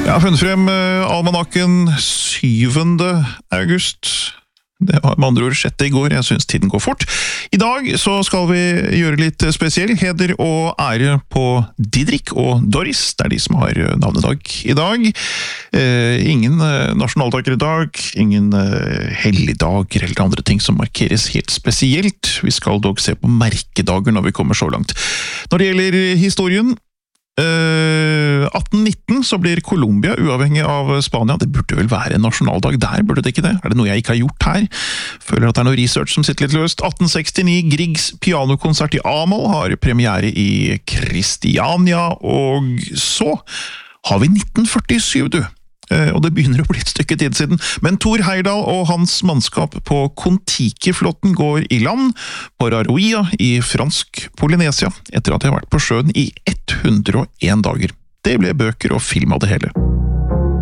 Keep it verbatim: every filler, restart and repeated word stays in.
Jeg har funnet frem uh, almanakken syvende august. Det var med andre ord sjette i går, jeg synes tiden går fort. I dag så skal vi gjøre litt spesiell heder og ære på Didrik og Doris. Det er de som har navnedag i dag. Eh, ingen eh, nasjonaldager i dag, ingen eh, helligdager eller andre ting som markeres helt spesielt. Vi skal dog se på merkedager når vi kommer så langt. Når det gjelder historien, Uh, atten nitten så blir Colombia uavhengig av Spania. Det burde vel være en nasjonaldag der, burde det ikke det? Er det noe jeg ikke har gjort her? Føler at det er noe research som sitter litt løst. atten sekstini, Griegs pianokonsert i A-moll har premiere i Kristiania, og så har vi nitten førtisju, du. Uh, og det begynner å bli et stykke tid siden. Men Thor Heyerdahl og hans mannskap på Kon-Tiki-flotten går i land på Raroia i fransk Polynesia, etter at de har vært på sjøen i hundre og en dager. Det ble bøker og film av det hele.